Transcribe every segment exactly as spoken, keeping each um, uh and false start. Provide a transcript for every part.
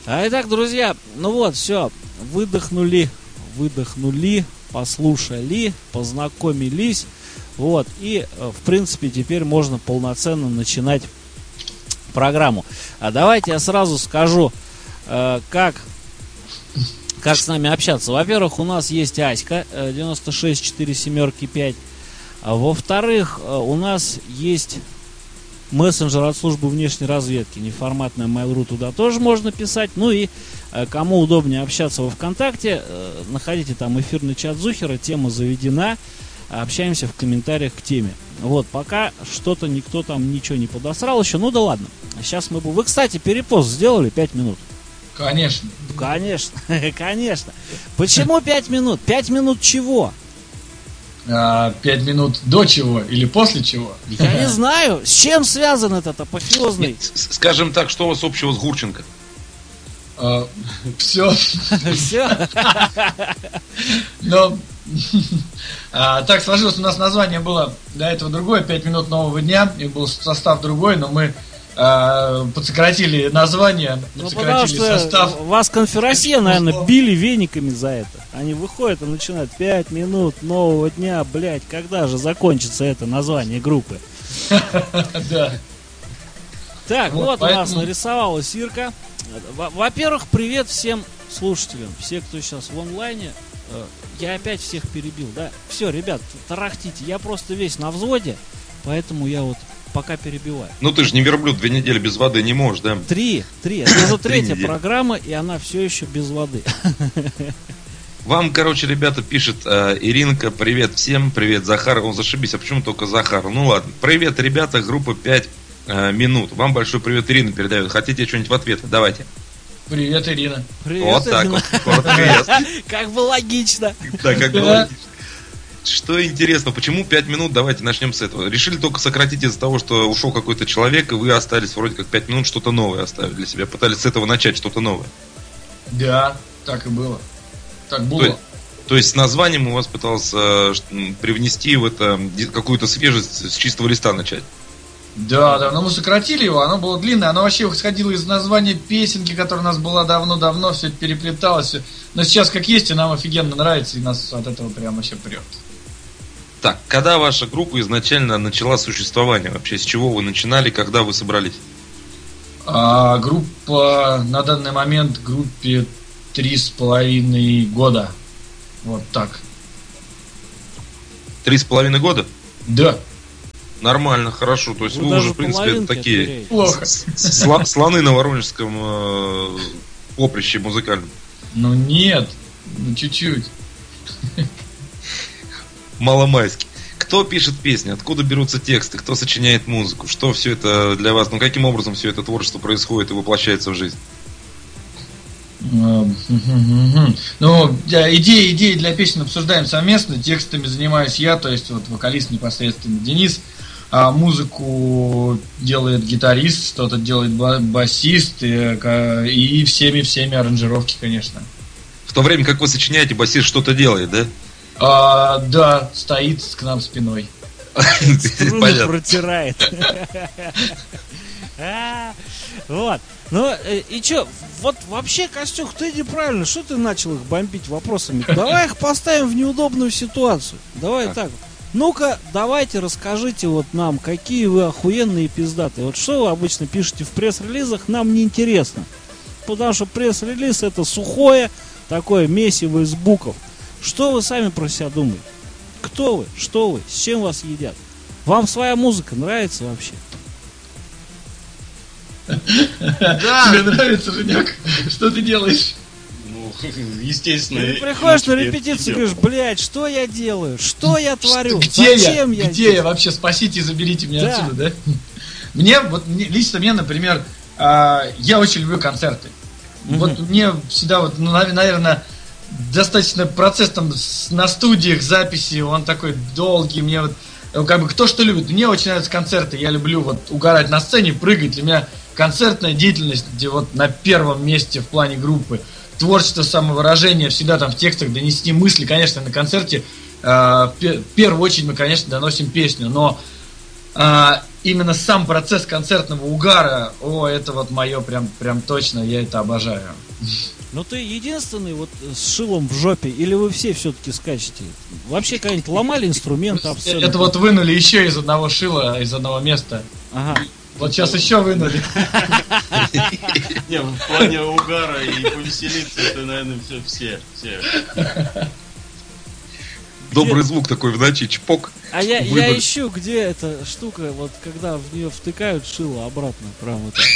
А итак, друзья, ну вот, все, выдохнули, выдохнули, послушали, познакомились, вот, и, в принципе, теперь можно полноценно начинать программу. А давайте я сразу скажу, э, как, как с нами общаться. Во-первых, у нас есть Аська, э, девяносто шесть четыре семерки пять. А во-вторых, э, у нас есть мессенджер от службы внешней разведки, неформатная Mail.ru, туда тоже можно писать. Ну и э, кому удобнее общаться во ВКонтакте, э, находите там эфирный чат Зухера, тема заведена, общаемся в комментариях к теме. Вот, пока что-то никто там ничего не подосрал еще, ну да ладно. Сейчас мы будем... Вы, кстати, перепост сделали пять минут? Конечно. Конечно, конечно. Почему пять минут? пять минут чего? Пять минут до чего или после чего? Я не знаю. С чем связан этот апофеозный? Скажем так, что у вас общего с Гурченко? Все. Все? Но так сложилось, у нас название было до этого другое, пять минут нового дня, и был состав другой, но мы подсократили название, подсократили ну, состав. Вас конферансье, наверное, били вениками за это. Они выходят и начинают пять минут нового дня, блять, когда же закончится это название группы? Да. Так, вот у нас нарисовалась Ирка. Во-первых, привет всем слушателям, все, кто сейчас в онлайне. Я опять всех перебил, да? Все, ребят, тарахтите, я просто весь на взводе, поэтому я вот пока перебиваю. Ну ты же не верблюд, две недели без воды не можешь, да? Три, три, это уже третья программа, и она все еще без воды. Вам, короче, ребята, пишет э, Иринка, привет всем, привет, Захар. Он зашибись, а почему только Захар? Ну ладно, привет, ребята, группа пять э, минут. Вам большой привет Ирина передает. Хотите что-нибудь в ответ? Давайте. Привет, Ирина. Привет, вот так Ирина. вот, коротко и ясно. Как бы логично. Да, как бы логично. Что интересно, почему пять минут? Давайте начнем с этого. Решили только сократить из-за того, что ушел какой-то человек, и вы остались вроде как пять минут, что-то новое оставили для себя. Пытались с этого начать что-то новое. Да, так и было. Так было. То, то есть с названием у вас пытался э, привнести в это какую-то свежесть, с чистого листа начать. Да, да, но мы сократили его, оно было длинное, оно вообще исходило из названия песенки, которая у нас была давно-давно, все это переплеталось. Все. Но сейчас как есть, и нам офигенно нравится, и нас от этого прям вообще прет. Так, когда ваша группа изначально начала существование? Вообще, с чего вы начинали, когда вы собрались? А, группа на данный момент группе три с половиной года. Вот так. Три с половиной года? Да. Нормально, хорошо. То есть вы, вы уже, в принципе, такие плохо. Слоны на воронежском э, поприще музыкальном. Ну нет, ну чуть-чуть. Маломайский. Кто пишет песни, откуда берутся тексты, кто сочиняет музыку, что все это для вас, ну каким образом все это творчество происходит и воплощается в жизнь? Ну, идеи, идеи для песен обсуждаем совместно, текстами занимаюсь я, то есть вот вокалист непосредственно Денис, а музыку делает гитарист, что-то делает басист и, и всеми-всеми аранжировки, конечно. В то время как вы сочиняете, басист что-то делает, да? А, да, стоит к нам спиной. Струны протирает. Вот. Ну, и чё, вот вообще, Костюх, ты неправильно, что ты начал их бомбить вопросами? Давай их поставим в неудобную ситуацию. Давай так. Ну-ка, давайте расскажите вот нам, какие вы охуенные пиздатые. Вот что вы обычно пишете в пресс-релизах, нам не интересно. Потому что пресс-релиз это сухое, такое месиво из букв. Что вы сами про себя думаете? Кто вы? Что вы? С чем вас едят? Вам своя музыка нравится вообще? Да. Тебе нравится, Женек? Что ты делаешь? Ну, естественно. Ты приходишь на репетицию и говоришь, блядь, что я делаю? Что я творю? Где Зачем я? я? Где я? Вообще спасите и заберите меня да. отсюда, да? Мне, вот мне, лично мне, например, я очень люблю концерты. Mm-hmm. Вот мне всегда, вот, ну, наверное, достаточно процесс там на студиях, записи, он такой долгий, мне вот, как бы, кто что любит. Мне очень нравятся концерты, я люблю вот угорать на сцене, прыгать. Для меня концертная деятельность, где вот на первом месте в плане группы. Творчество, самовыражение, всегда там в текстах донести мысли. Конечно, на концерте э, в первую очередь мы, конечно, доносим песню, но э, именно сам процесс концертного угара, о, это вот мое прям, прям точно, я это обожаю. Ну ты единственный вот с шилом в жопе, или вы все все-таки скачете? Вообще когда-нибудь ломали инструменты об сцену? Это вот вынули еще из одного шила, из одного места. Ага. Вот сейчас еще вынули. Не, в плане угара и повеселиться, это, наверное, все, все, все. Добрый звук такой в ночи, чпок. А я, я Вынули. ищу, где эта штука, вот когда в нее втыкают шило обратно, прям вот так.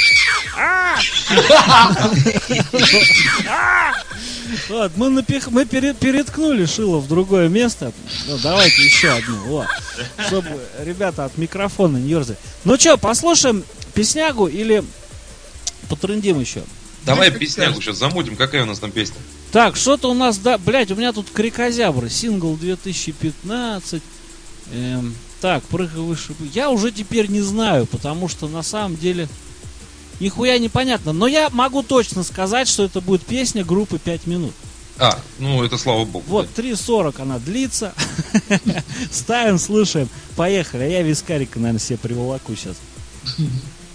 Вот, мы, напих... мы пере... переткнули шило в другое место. Ну, давайте еще одну, вот. Чтобы ребята от микрофона не ерзали. Ну что, послушаем песнягу или потрындим еще? Давай как песнягу скажешь. сейчас замутим. Какая у нас там песня? Так, что-то у нас, да, блядь, у меня тут крикозябры, сингл две тысячи пятнадцать. Эм, так, прыгай выше. Я уже теперь не знаю, потому что на самом деле нихуя непонятно. Но я могу точно сказать, что это будет песня группы пять минут. А, ну это слава богу. Вот, три сорок она длится. Ставим, слушаем. Поехали. А я вискарика, наверное, себе приволоку сейчас.